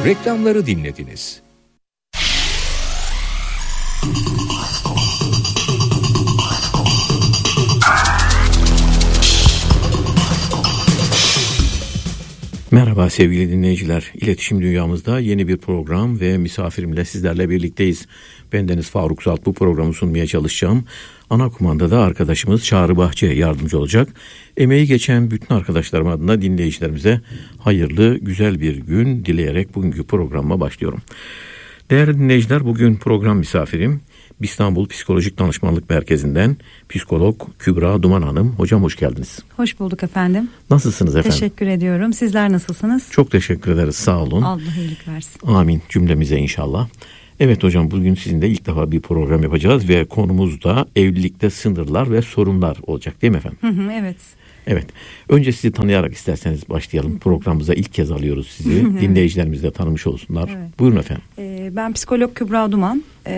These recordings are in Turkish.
Reklamları dinlediniz. Merhaba sevgili dinleyiciler. İletişim Dünyamızda yeni bir program ve misafirimle sizlerle birlikteyiz. Bendeniz Faruk Zalt, bu programı sunmaya çalışacağım. Ana kumandada arkadaşımız Çağrı Bahçe yardımcı olacak. Emeği geçen bütün arkadaşlarım adına dinleyicilerimize hayırlı, güzel bir gün dileyerek bugünkü programıma başlıyorum. Değerli dinleyiciler, bugün program misafirim İstanbul Psikolojik Danışmanlık Merkezi'nden psikolog Kübra Duman Hanım. Hocam hoş geldiniz. Hoş bulduk efendim. Nasılsınız efendim? Teşekkür ediyorum. Sizler nasılsınız? Çok teşekkür ederiz. Sağ olun. Allah iyilik versin. Amin cümlemize inşallah. Evet hocam, bugün sizinle ilk defa bir program yapacağız ve konumuz da evlilikte sınırlar ve sorunlar olacak, değil mi efendim? Evet. Evet. Önce sizi tanıyarak isterseniz başlayalım. Programımıza ilk kez alıyoruz sizi. Dinleyicilerimiz de tanımış olsunlar. Evet. Buyurun efendim. Ben psikolog Kübra Duman.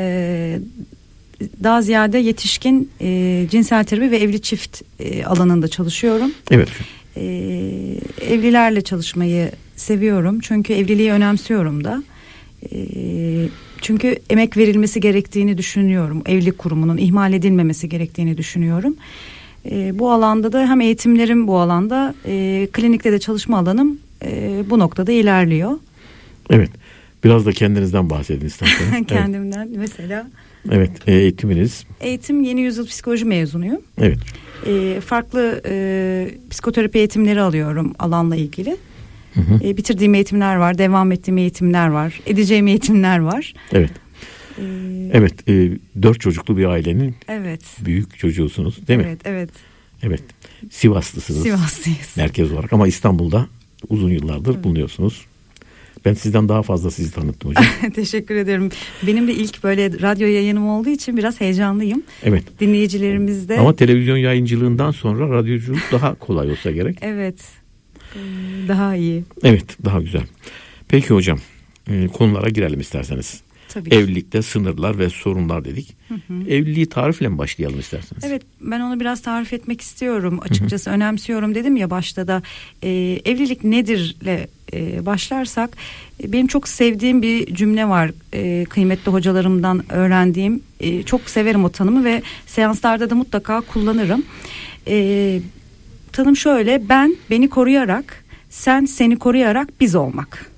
Daha ziyade yetişkin cinsel terapi ve evli çift alanında çalışıyorum. Evet. Evlilerle çalışmayı seviyorum. Çünkü evliliği önemsiyorum da. Çünkü emek verilmesi gerektiğini düşünüyorum. Evlilik kurumunun ihmal edilmemesi gerektiğini düşünüyorum. Bu alanda da hem eğitimlerim bu alanda, klinikte de çalışma alanım bu noktada ilerliyor. Evet. Biraz da kendinizden bahsedin isterseniz. Kendimden mesela. Evet, eğitiminiz? Eğitim Yeni Yüzyıl Psikoloji mezunuyum. Evet. Farklı psikoterapi eğitimleri alıyorum alanla ilgili. Bitirdiğim eğitimler var, devam ettiğim eğitimler var, edeceğim eğitimler var. Evet. Evet, 4 çocuklu bir ailenin büyük çocuğusunuz, değil mi? Evet, evet. Evet. Sivaslısınız. Sivaslıyız. Merkez olarak, ama İstanbul'da uzun yıllardır bulunuyorsunuz. Ben sizden daha fazla sizi tanıttım hocam. Teşekkür ederim. Benim de ilk böyle radyo yayınım olduğu için biraz heyecanlıyım. Evet. Dinleyicilerimiz de. Ama televizyon yayıncılığından sonra radyoculuk daha kolay olsa gerek. Evet. Daha iyi. Evet, daha güzel. Peki hocam, konulara girelim isterseniz. Tabii ki. Evlilikte sınırlar ve sorunlar dedik. Evliliği tarifle mi başlayalım isterseniz? Evet, ben onu biraz tarif etmek istiyorum. Açıkçası önemsiyorum dedim ya başta da. Evlilik nedirle başlarsak, benim çok sevdiğim bir cümle var. Kıymetli hocalarımdan öğrendiğim. Çok severim o tanımı ve seanslarda da mutlaka kullanırım. Tanım şöyle: beni koruyarak, sen seni koruyarak biz olmak.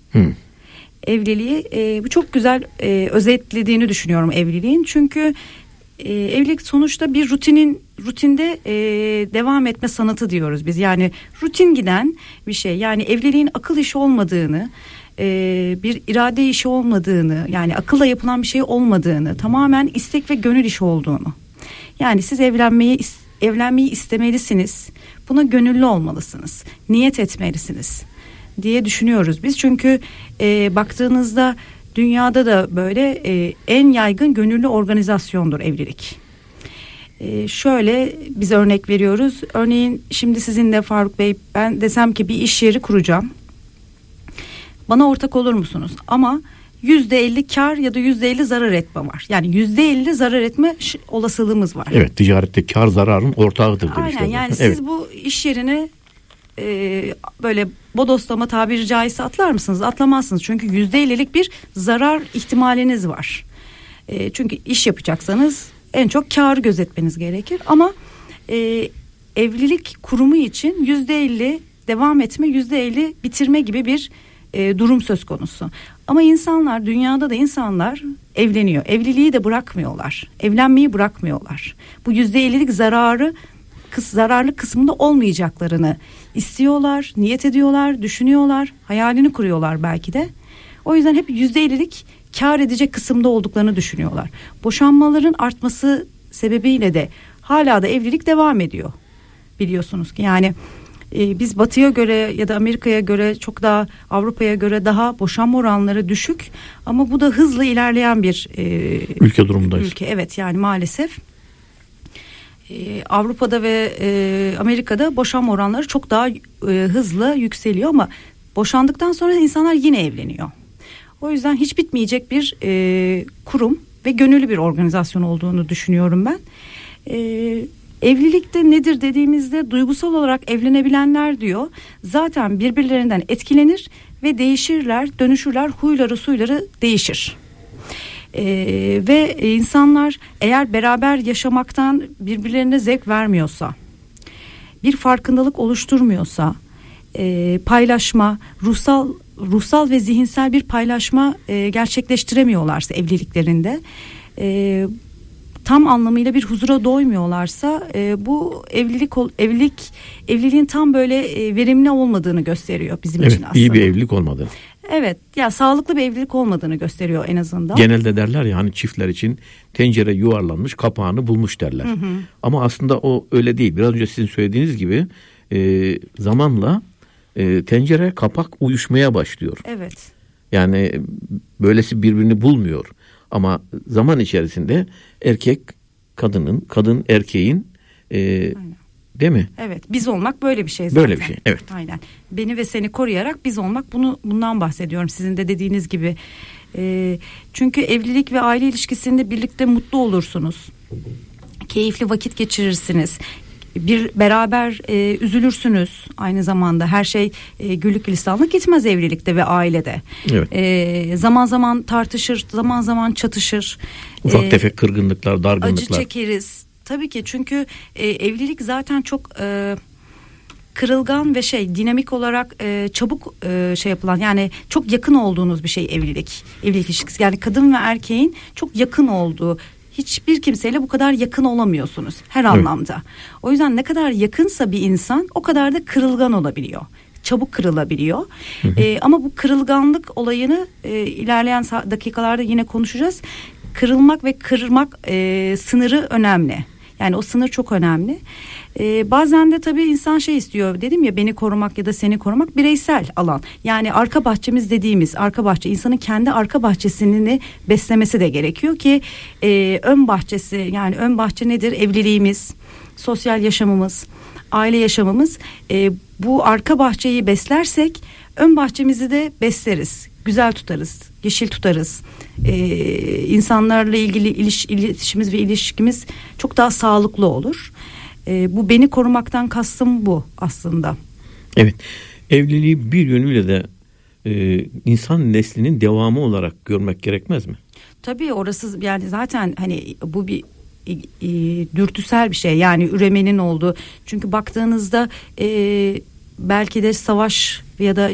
Evliliği bu çok güzel özetlediğini düşünüyorum evliliğin. Çünkü evlilik sonuçta bir rutinde devam etme sanatı diyoruz biz. Yani rutin giden bir şey. Yani evliliğin akıl işi olmadığını, bir irade işi olmadığını, yani akılla yapılan bir şey olmadığını, tamamen istek ve gönül işi olduğunu. Yani siz evlenmeyi istemelisiniz. Buna gönüllü olmalısınız. Niyet etmelisiniz diye düşünüyoruz biz. Çünkü baktığınızda dünyada da böyle en yaygın gönüllü organizasyondur evlilik. Şöyle biz örnek veriyoruz. Örneğin şimdi sizinle Faruk Bey, ben desem ki bir iş yeri kuracağım. Bana ortak olur musunuz? Ama %50 kar ya da %50 zarar etme var. Yani %50 zarar etme olasılığımız var. Evet, ticarette kar zararın ortağıdır demişler. Aynen, yani siz bu iş yerini böyle bodoslama tabiri caizse atlar mısınız? Atlamazsınız. Çünkü %50'lik bir zarar ihtimaliniz var. Çünkü iş yapacaksanız en çok kârı gözetmeniz gerekir. Ama evlilik kurumu için %50 devam etme, %50 bitirme gibi bir durum söz konusu. Ama dünyada da insanlar evleniyor. Evliliği de bırakmıyorlar. Evlenmeyi bırakmıyorlar. Bu %50'lik zararlı kısmında olmayacaklarını istiyorlar, niyet ediyorlar, düşünüyorlar, hayalini kuruyorlar belki de. O yüzden hep %50'lik kar edecek kısımda olduklarını düşünüyorlar. Boşanmaların artması sebebiyle de hala da evlilik devam ediyor. Biliyorsunuz ki yani biz Batı'ya göre ya da Amerika'ya göre, çok daha Avrupa'ya göre daha boşanma oranları düşük. Ama bu da hızla ilerleyen bir ülke durumundayız. Ülke, evet, yani maalesef. Avrupa'da ve Amerika'da boşanma oranları çok daha hızlı yükseliyor ama boşandıktan sonra insanlar yine evleniyor. O yüzden hiç bitmeyecek bir kurum ve gönüllü bir organizasyon olduğunu düşünüyorum ben. Evlilikte nedir dediğimizde duygusal olarak evlenebilenler diyor zaten birbirlerinden etkilenir ve değişirler, dönüşürler, huyları suyları değişir. Ve insanlar eğer beraber yaşamaktan birbirlerine zevk vermiyorsa, bir farkındalık oluşturmuyorsa, paylaşma, ruhsal ve zihinsel bir paylaşma gerçekleştiremiyorlarsa evliliklerinde, tam anlamıyla bir huzura doymuyorlarsa, bu evliliğin tam böyle verimli olmadığını gösteriyor bizim için aslında. İyi bir evlilik olmadığını. Evet, ya sağlıklı bir evlilik olmadığını gösteriyor en azından. Genelde derler ya hani çiftler için tencere yuvarlanmış, kapağını bulmuş derler. Hı hı. Ama aslında o öyle değil. Biraz önce sizin söylediğiniz gibi zamanla tencere kapak uyuşmaya başlıyor. Evet. Yani böylesi birbirini bulmuyor. Ama zaman içerisinde erkek kadının, kadın erkeğin değil mi? Evet, biz olmak böyle bir şey zaten. Böyle bir şey, evet. Aynen. Beni ve seni koruyarak biz olmak, bundan bahsediyorum sizin de dediğiniz gibi. Çünkü evlilik ve aile ilişkisinde birlikte mutlu olursunuz. Keyifli vakit geçirirsiniz. Beraber üzülürsünüz aynı zamanda. Her şey güllük gülistanlık gitmez evlilikte ve ailede. Evet. Zaman zaman tartışır, zaman zaman çatışır. Ufak tefek kırgınlıklar, dargınlıklar. Acı çekeriz. Tabii ki, çünkü evlilik zaten çok kırılgan ve dinamik olarak çabuk yapılan, yani çok yakın olduğunuz bir şey evlilik ilişkisi. Yani kadın ve erkeğin çok yakın olduğu, hiçbir kimseyle bu kadar yakın olamıyorsunuz her anlamda. O yüzden ne kadar yakınsa bir insan o kadar da kırılgan olabiliyor. Çabuk kırılabiliyor. Ama bu kırılganlık olayını ilerleyen dakikalarda yine konuşacağız. Kırılmak ve kırmak sınırı önemli. Yani o sınır çok önemli. Bazen de tabii insan istiyor, dedim ya, beni korumak ya da seni korumak, bireysel alan. Yani arka bahçemiz dediğimiz arka bahçe, insanın kendi arka bahçesini beslemesi de gerekiyor ki ön bahçesi, yani ön bahçe nedir? Evliliğimiz, sosyal yaşamımız, aile yaşamımız. Bu arka bahçeyi beslersek ön bahçemizi de besleriz. Güzel tutarız, yeşil tutarız. İnsanlarla ilgili iletişimimiz ve ilişkimiz çok daha sağlıklı olur. Bu beni korumaktan kastım bu aslında. Evet, evliliği bir yönüyle de insan neslinin devamı olarak görmek gerekmez mi? Tabii, orası yani zaten hani bu bir dürtüsel bir şey, yani üremenin olduğu. Çünkü baktığınızda belki de savaş ya da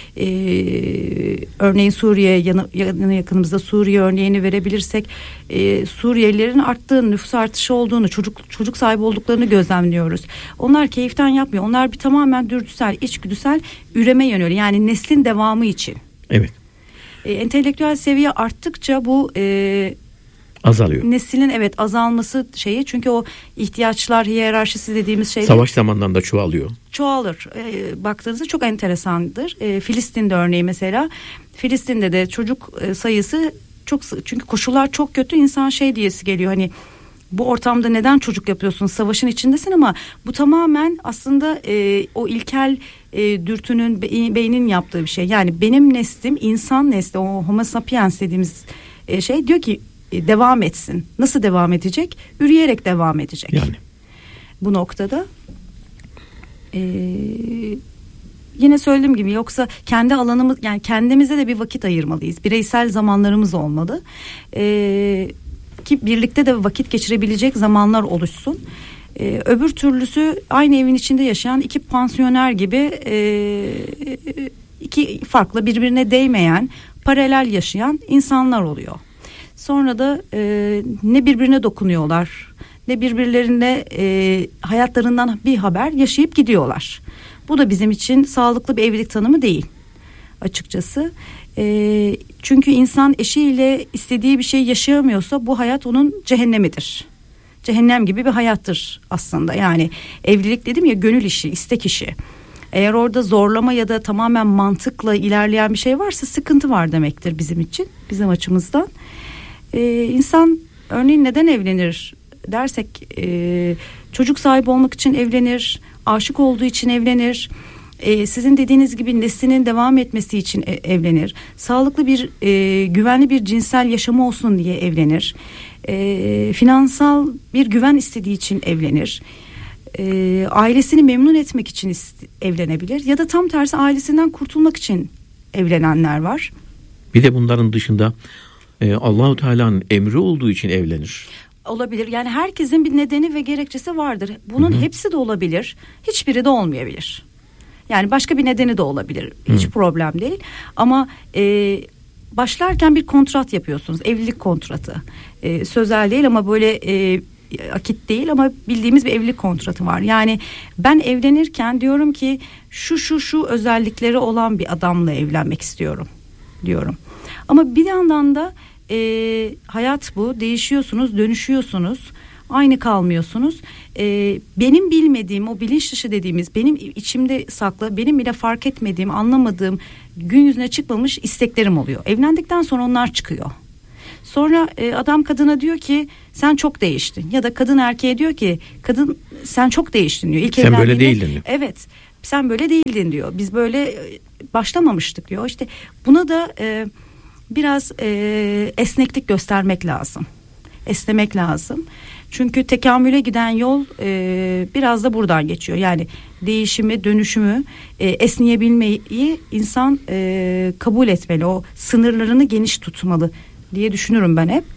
örneğin Suriye, yanı yakınımızda Suriye örneğini verebilirsek, Suriyelilerin arttığı, nüfus artışı olduğunu, çocuk sahibi olduklarını gözlemliyoruz. Onlar keyiften yapmıyor. Onlar bir tamamen dürtüsel, içgüdüsel üreme yöneli, yani neslin devamı için. Evet. Entelektüel seviye arttıkça bu azalıyor. Neslin azalması çünkü o ihtiyaçlar hiyerarşisi dediğimiz şey savaş zamanından da çoğalır. Baktığınızda çok enteresandır. Filistin'de örneği mesela, Filistin'de de çocuk sayısı çok, çünkü koşullar çok kötü. İnsan diyesi geliyor, hani bu ortamda neden çocuk yapıyorsun, savaşın içindesin, ama bu tamamen aslında o ilkel dürtünün, beynin yaptığı bir şey. Yani benim neslim, insan nesli, o homo sapiens dediğimiz diyor ki devam etsin. Nasıl devam edecek? Üreyerek devam edecek. Yani. Bu noktada yine söylediğim gibi, yoksa kendi alanımız, yani kendimize de bir vakit ayırmalıyız. Bireysel zamanlarımız olmalı. Ki birlikte de vakit geçirebilecek zamanlar oluşsun. Öbür türlüsü aynı evin içinde yaşayan iki pansiyoner gibi, iki farklı, birbirine değmeyen, paralel yaşayan insanlar oluyor. Sonra da ne birbirine dokunuyorlar, ne birbirlerine hayatlarından bir haber yaşayıp gidiyorlar. Bu da bizim için sağlıklı bir evlilik tanımı değil açıkçası. Çünkü insan eşiyle istediği bir şey yaşayamıyorsa bu hayat onun cehennemidir. Cehennem gibi bir hayattır aslında. Yani evlilik dedim ya, gönül işi, istek işi. Eğer orada zorlama ya da tamamen mantıkla ilerleyen bir şey varsa sıkıntı var demektir bizim için, bizim açımızdan. İnsan örneğin neden evlenir dersek, çocuk sahibi olmak için evlenir, aşık olduğu için evlenir, sizin dediğiniz gibi neslinin devam etmesi için evlenir, sağlıklı bir güvenli bir cinsel yaşamı olsun diye evlenir, finansal bir güven istediği için evlenir, ailesini memnun etmek için evlenebilir ya da tam tersi ailesinden kurtulmak için evlenenler var. Bir de bunların dışında Allah-u Teala'nın emri olduğu için evlenir. Olabilir. Yani herkesin bir nedeni ve gerekçesi vardır. Bunun hepsi de olabilir. Hiçbiri de olmayabilir. Yani başka bir nedeni de olabilir. Hiç problem değil. Ama başlarken bir kontrat yapıyorsunuz. Evlilik kontratı. Sözel değil ama böyle akit değil ama bildiğimiz bir evlilik kontratı var. Yani ben evlenirken diyorum ki şu özellikleri olan bir adamla evlenmek istiyorum diyorum. Ama bir yandan da hayat bu. Değişiyorsunuz, dönüşüyorsunuz. Aynı kalmıyorsunuz. Benim bilmediğim, o bilinç dışı dediğimiz, benim içimde saklı, benim bile fark etmediğim, anlamadığım, gün yüzüne çıkmamış isteklerim oluyor. Evlendikten sonra onlar çıkıyor. Sonra adam kadına diyor ki sen çok değiştin. Ya da kadın erkeğe diyor ki kadın sen çok değiştin diyor. İlk sen böyle değildin diyor. Evet, sen böyle değildin diyor. Biz böyle başlamamıştık diyor. İşte buna da biraz esneklik göstermek lazım. Esnemek lazım. Çünkü tekamüle giden yol biraz da buradan geçiyor. Yani değişimi, dönüşümü, esneyebilmeyi insan kabul etmeli. O sınırlarını geniş tutmalı diye düşünürüm ben hep.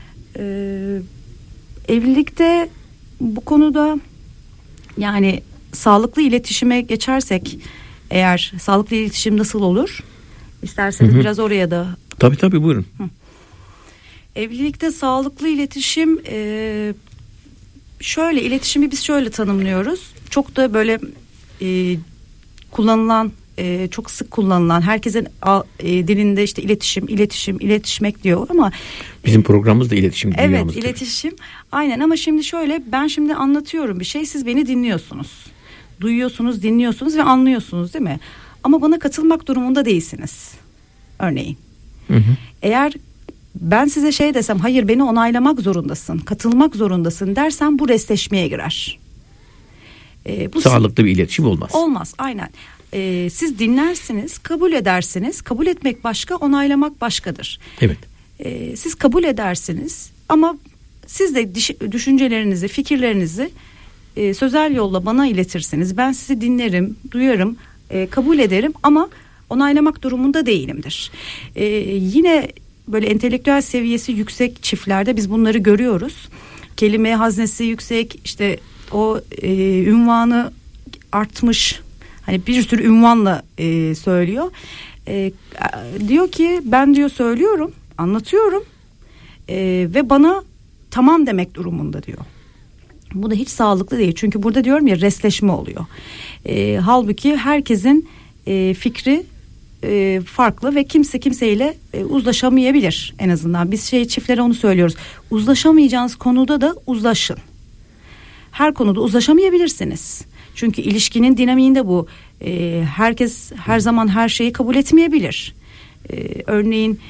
Evlilikte bu konuda yani sağlıklı iletişime geçersek, eğer sağlıklı iletişim nasıl olur? İsterseniz biraz oraya da. Tabii buyurun. Evlilikte sağlıklı iletişim şöyle, iletişimi biz şöyle tanımlıyoruz. Çok da böyle kullanılan, çok sık kullanılan, herkesin dilinde işte iletişmek diyor ama bizim programımız da iletişim dünyamız. Evet, iletişim. Aynen, ama şimdi şöyle, ben şimdi anlatıyorum bir şey, siz beni dinliyorsunuz. Duyuyorsunuz, dinliyorsunuz ve anlıyorsunuz, değil mi? Ama bana katılmak durumunda değilsiniz. Örneğin. Eğer ben size şey desem, hayır beni onaylamak zorundasın, katılmak zorundasın dersem bu restleşmeye girer. Bu sağlıklı bir iletişim olmaz. Olmaz, aynen. Siz dinlersiniz, kabul edersiniz. Kabul etmek başka, onaylamak başkadır. Evet. Siz kabul edersiniz ama siz de düşüncelerinizi, fikirlerinizi sözel yolla bana iletirsiniz. Ben sizi dinlerim, duyarım, kabul ederim ama onaylamak durumunda değilimdir. Yine böyle entelektüel seviyesi yüksek çiftlerde biz bunları görüyoruz. Kelime haznesi yüksek, işte o ünvanı artmış, hani bir sürü ünvanla söylüyor. Diyor ki ben diyor söylüyorum, anlatıyorum ve bana tamam demek durumunda diyor. Bu da hiç sağlıklı değil. Çünkü burada diyorum ya, restleşme oluyor. Halbuki herkesin fikri farklı ve kimse kimseyle uzlaşamayabilir en azından. Biz çiftlere onu söylüyoruz. Uzlaşamayacağınız konuda da uzlaşın. Her konuda uzlaşamayabilirsiniz. Çünkü ilişkinin dinamiğinde bu. Herkes her zaman her şeyi kabul etmeyebilir. Örneğin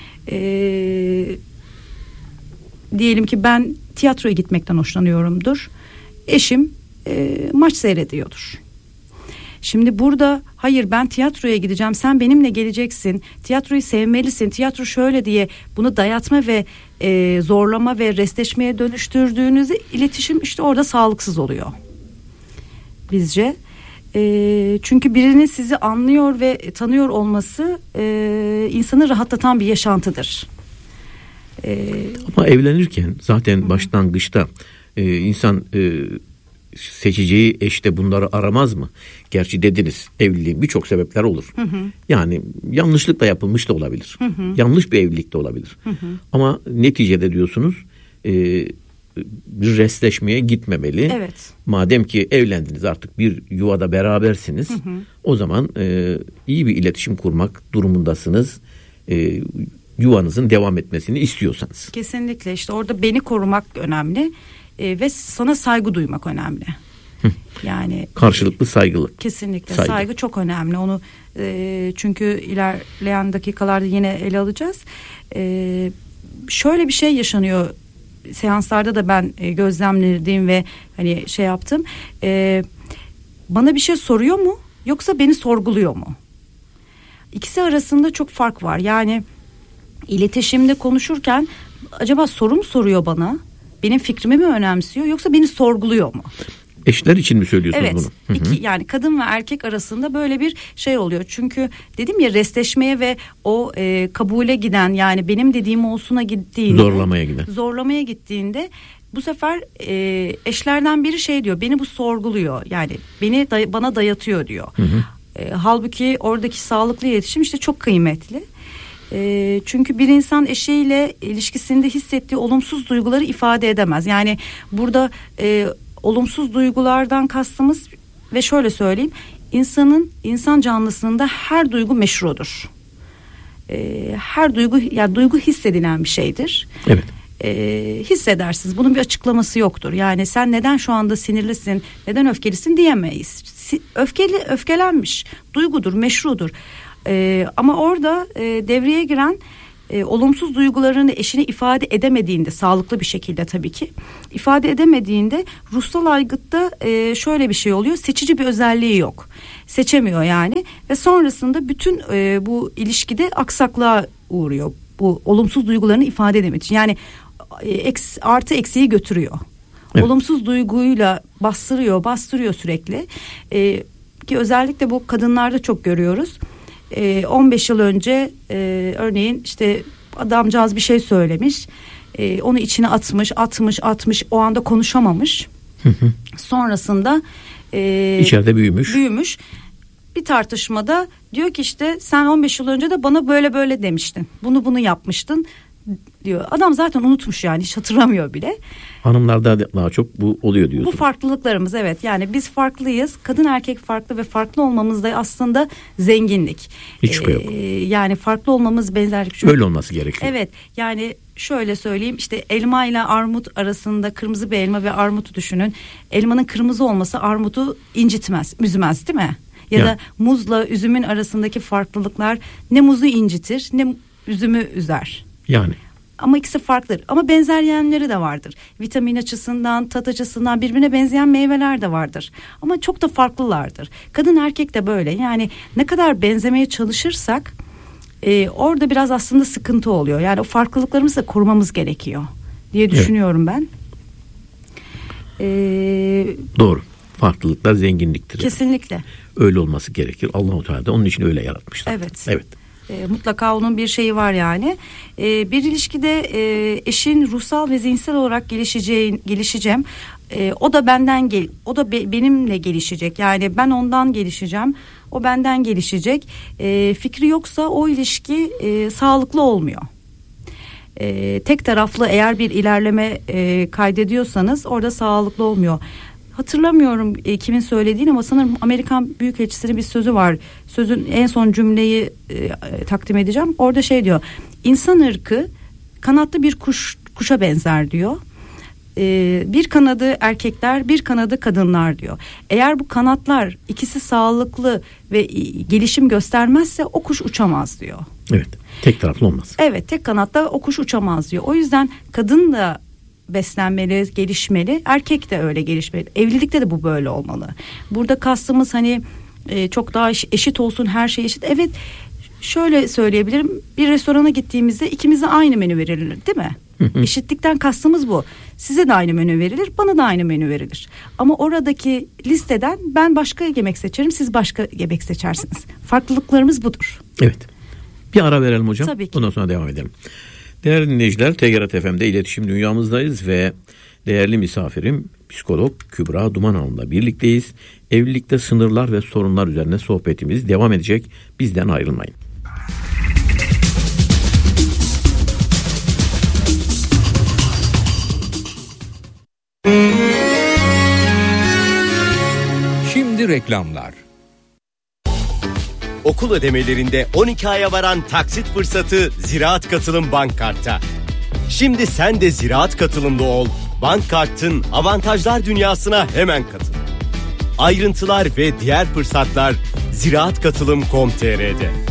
diyelim ki ben tiyatroya gitmekten hoşlanıyorumdur. Eşim maç seyrediyordur. Şimdi burada hayır ben tiyatroya gideceğim, sen benimle geleceksin, tiyatroyu sevmelisin, tiyatro şöyle diye bunu dayatma ve zorlama ve restleşmeye dönüştürdüğünüz iletişim işte orada sağlıksız oluyor bizce. Çünkü birinin sizi anlıyor ve tanıyor olması insanı rahatlatan bir yaşantıdır. Ama evlenirken zaten başlangıçta insan seçeceği eşte bunları aramaz mı? Gerçi dediniz, evliliğin birçok sebepler olur. Yani yanlışlıkla yapılmış da olabilir. Yanlış bir evlilik de olabilir. Ama neticede diyorsunuz bir restleşmeye gitmemeli. Evet. Madem ki evlendiniz, artık bir yuvada berabersiniz. O zaman iyi bir iletişim kurmak durumundasınız. Yuvanızın devam etmesini istiyorsanız. Kesinlikle, işte orada beni korumak önemli ve sana saygı duymak önemli. Yani karşılıklı saygılık. Kesinlikle saygı çok önemli. Onu çünkü ilerleyen dakikalarda yine ele alacağız. Şöyle bir şey yaşanıyor. Seanslarda da ben gözlemlediğim ve hani şey yaptım. Bana bir şey soruyor mu yoksa beni sorguluyor mu? İkisi arasında çok fark var. Yani iletişimde konuşurken acaba soru mu soruyor bana? Benim fikrimi mi önemsiyor yoksa beni sorguluyor mu? Eşler için mi söylüyorsunuz bunu? Evet. Yani kadın ve erkek arasında böyle bir şey oluyor. Çünkü dedim ya, restleşmeye ve o kabule giden, yani benim dediğim olsuna gittiğinde, zorlamaya gittiğinde bu sefer eşlerden biri şey diyor, beni bu sorguluyor, yani bana dayatıyor diyor. Halbuki oradaki sağlıklı iletişim işte çok kıymetli. Çünkü bir insan eşiyle ilişkisinde hissettiği olumsuz duyguları ifade edemez. Yani burada olumsuz duygulardan kastımız, ve şöyle söyleyeyim, insan canlısında her duygu meşrudur. Her duygu, yani duygu hissedilen bir şeydir. Evet. Hissedersiniz. Bunun bir açıklaması yoktur. Yani sen neden şu anda sinirlisin, neden öfkelisin diyemeyiz. Öfkelenmiş, duygudur, meşrudur. Ama orada devreye giren olumsuz duygularını eşine ifade edemediğinde, sağlıklı bir şekilde tabii ki ifade edemediğinde, ruhsal aygıtta şöyle bir şey oluyor: seçici bir özelliği yok, seçemiyor yani, ve sonrasında bütün bu ilişkide aksaklığa uğruyor, bu olumsuz duygularını ifade edemek için. Yani artı eksiği götürüyor. Evet. Olumsuz duyguyla bastırıyor sürekli. Ki özellikle bu kadınlarda çok görüyoruz. 15 yıl önce örneğin işte adamcağız bir şey söylemiş, onu içine atmış, o anda konuşamamış. Sonrasında içeride büyümüş. Bir tartışmada diyor ki işte sen 15 yıl önce de bana böyle demiştin, bunu yapmıştın diyor. Adam zaten unutmuş, yani hiç hatırlamıyor bile. Hanımlarda daha çok bu oluyor diyorsunuz. Bu farklılıklarımız, evet, yani biz farklıyız, kadın erkek farklı ve farklı olmamız da aslında zenginlik. Hiç şüphe yok. Yani farklı olmamız benzerlik. Çünkü, öyle olması gerekiyor. Evet, yani şöyle söyleyeyim, işte elma ile armut arasında, kırmızı bir elma ve armutu düşünün. Elmanın kırmızı olması armutu incitmez, üzmez, değil mi? Ya da muzla üzümün arasındaki farklılıklar ne muzu incitir ne üzümü üzer. Yani. Ama ikisi farklıdır. Ama benzer yönleri de vardır. Vitamin açısından, tat açısından birbirine benzeyen meyveler de vardır. Ama çok da farklılardır. Kadın erkek de böyle. Yani ne kadar benzemeye çalışırsak orada biraz aslında sıkıntı oluyor. Yani o farklılıklarımızı da korumamız gerekiyor diye düşünüyorum ben. Doğru. Farklılıklar zenginliktir. Kesinlikle. Yani. Öyle olması gerekir. Allah-u Teala da onun için öyle yaratmışlar. Evet. Mutlaka onun bir şeyi var yani. Bir ilişkide eşin ruhsal ve zihinsel olarak gelişeceğim. O da benimle gelişecek. Yani ben ondan gelişeceğim. O benden gelişecek. Fikri yoksa o ilişki sağlıklı olmuyor. Tek taraflı eğer bir ilerleme kaydediyorsanız orada sağlıklı olmuyor. Hatırlamıyorum kimin söylediğini, ama sanırım Amerikan Büyükelçisi'nin bir sözü var. Sözün en son cümleyi takdim edeceğim. Orada şey diyor: İnsan ırkı kanatlı bir kuşa benzer diyor. Bir kanadı erkekler, bir kanadı kadınlar diyor. Eğer bu kanatlar ikisi sağlıklı ve gelişim göstermezse o kuş uçamaz diyor. Evet, tek taraflı olmaz. Evet, tek kanatta o kuş uçamaz diyor. O yüzden kadın da beslenmeli, gelişmeli, erkek de öyle gelişmeli. Evlilikte de bu böyle olmalı. Burada kastımız hani çok daha eşit olsun, her şey eşit. Evet, şöyle söyleyebilirim. Bir restorana gittiğimizde ikimize aynı menü verilir, değil mi? Eşitlikten kastımız bu. Size de aynı menü verilir, bana da aynı menü verilir. Ama oradaki listeden ben başka yemek seçerim, siz başka yemek seçersiniz. Farklılıklarımız budur. Evet. Bir ara verelim hocam. Tabii ki. Ondan sonra devam edelim. Değerli dinleyiciler, TGRT FM'de iletişim dünyamızdayız ve değerli misafirim psikolog Kübra Dumanhan'la birlikteyiz. Evlilikte sınırlar ve sorunlar üzerine sohbetimiz devam edecek. Bizden ayrılmayın. Şimdi reklamlar. Okul ödemelerinde 12 aya varan taksit fırsatı Ziraat Katılım Bankkart'ta. Şimdi sen de Ziraat Katılımlı ol. Bankkart'ın avantajlar dünyasına hemen katıl. Ayrıntılar ve diğer fırsatlar ziraatkatılım.com.tr'de.